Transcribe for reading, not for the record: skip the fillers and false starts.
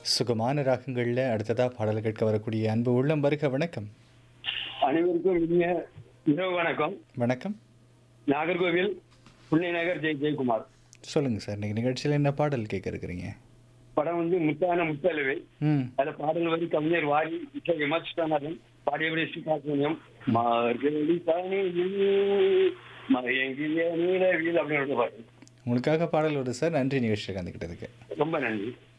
சுகமான ராகங்கள்ல அடுத்ததா பாடல் கேட்க வரக்கூடிய அன்பு உள்ளம் வருக வணக்கம். அனைவருக்கும் இனிய இரவு வணக்கம். வணக்கம். நாகர்கோவில் புன்னை நகர் ஜெயக்குமார். சொல்லுங்க சார். இன்னைக்கு நிகழ்ச்சியில என்ன பாடல் கேட்க இருக்கிறீங்க? படம் வந்து முத்தான முத்தழுவை. ம். அதுல பாடல் வந்து கவிஞர் வாரி இசை விமர்சித்தானதன் பாடியபடி ஸ்ரீகாசனியம் மார்கழி தானியில் மயங்கிய நீலவில் அப்படின்னு பாட்டு. உங்களுக்காக பாடல் வருது சார். நன்றி நிகழ்ச்சியில் கலந்துக்கிட்டதுக்கு. ரொம்ப நன்றி.